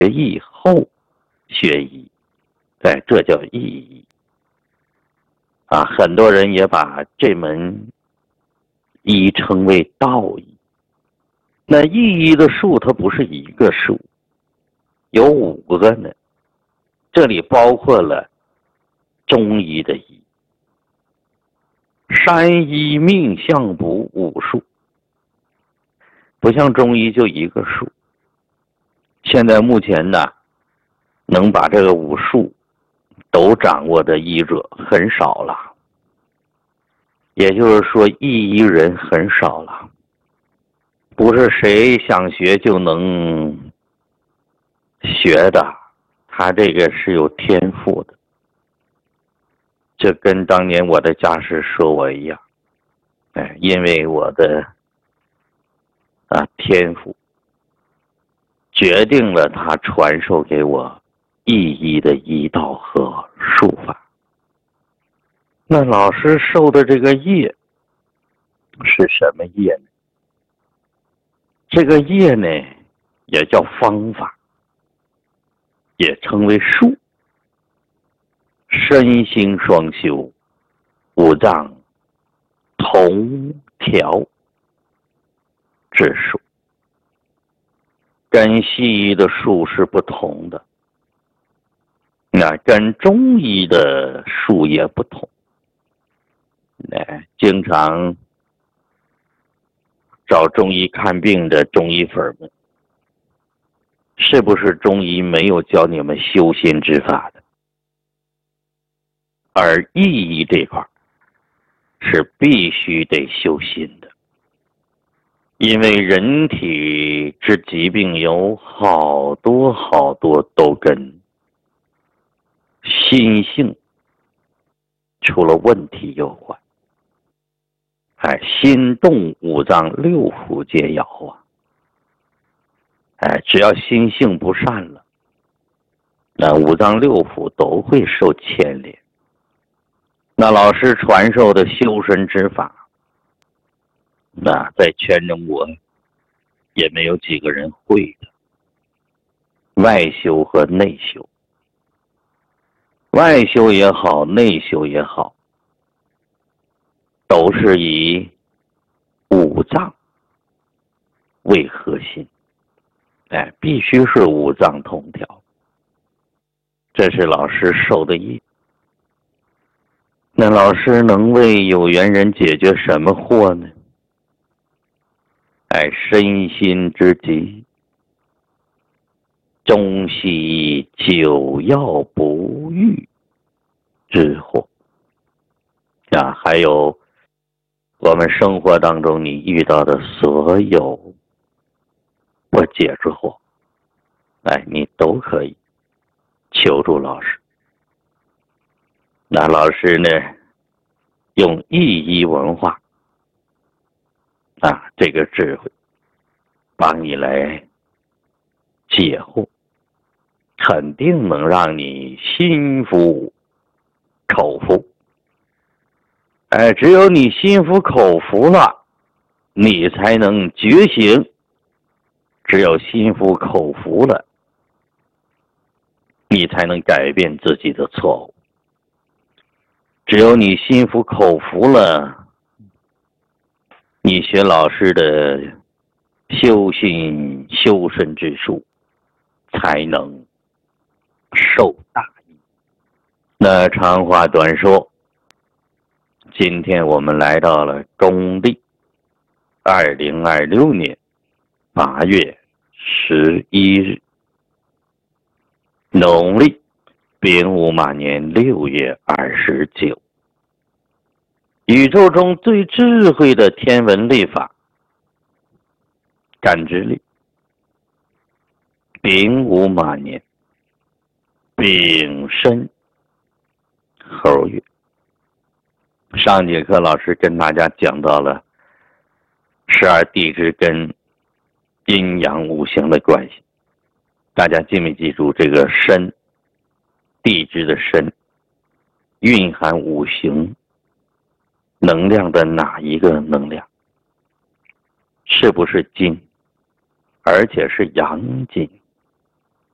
艺后学医，这叫意医啊。很多人也把这门医称为道医。那意医的术它不是一个术，有5个呢，这里包括了中医的医、山医、命相卜、武术，不像中医就一个术。现在目前呢，能把这个武术都掌握的医者很少了，也就是说意医人很少了，不是谁想学就能学的，他这个是有天赋的。这跟当年我的家师说我一样，因为我的天赋决定了他传授给我意医的医道和术法。那老师受的这个业是什么业呢？这个业呢也叫方法，也称为术，身心双修，五脏同调之术，跟西医的术是不同的，那跟中医的术也不同。经常找中医看病的中医粉们，是不是中医没有教你们修心之法的？而意医这块是必须得修心的，因为人体之疾病有好多好多都跟心性出了问题有关。心动五脏六腑皆摇啊！只要心性不善了，那五脏六腑都会受牵连。那老师传授的修身之法，那在圈中我也没有几个人会的。外修和内修，外修也好，内修也好，都是以五脏为核心，必须是五脏同调，这是老师受的业。那老师能为有缘人解决什么惑呢？身心之疾，中西久药不愈之惑还有我们生活当中你遇到的所有不解之惑，你都可以求助老师。那老师呢，用意医文化这个智慧帮你来解惑，肯定能让你心服口服。只有你心服口服了，你才能觉醒。只有心服口服了，你才能改变自己的错误。只有你心服口服了，你学老师的修心修身之术才能受大益。那长话短说，今天我们来到了公历2026年8月11日，农历丙午马年6月29。宇宙中最智慧的天文历法，感知力，丙午马年丙申猴月。上节课老师跟大家讲到了12地支跟阴阳五行的关系，大家记没记住这个申，地支的申蕴含五行能量的哪一个能量？是不是金？而且是阳金。